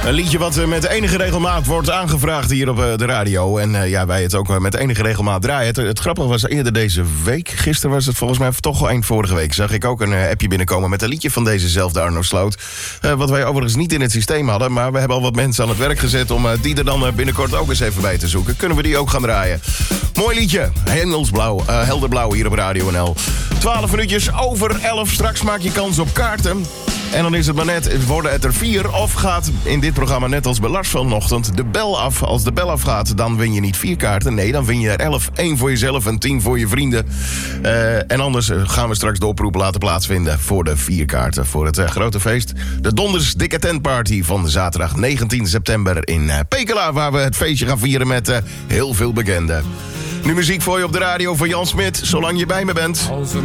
Een liedje wat met enige regelmaat wordt aangevraagd hier op de radio. En wij het ook met enige regelmaat draaien. Het grappige was eerder deze week. Gisteren was het volgens mij toch al eind vorige week. Zag ik ook een appje binnenkomen met een liedje van dezezelfde Arno Sloot. Wat wij overigens niet in het systeem hadden. Maar we hebben al wat mensen aan het werk gezet om die er dan binnenkort ook eens even bij te zoeken. Kunnen we die ook gaan draaien. Mooi liedje. Hemelsblauw. Helderblauw hier op Radio NL. 12 minuutjes over 11. Straks maak je kans op kaarten. En dan is het maar net, worden het er 4 of gaat in dit programma net als bij Lars vanochtend de bel af. Als de bel afgaat, dan win je niet 4 kaarten. Nee, dan win je er 11. 1 voor jezelf en 10 voor je vrienden. En anders gaan we straks de oproep laten plaatsvinden voor de 4 kaarten. Voor het grote feest. De Donders Dikke Tentparty van zaterdag 19 september in Pekela. Waar we het feestje gaan vieren met heel veel bekenden. Nu muziek voor je op de radio van Jan Smit, zolang je bij me bent. Als een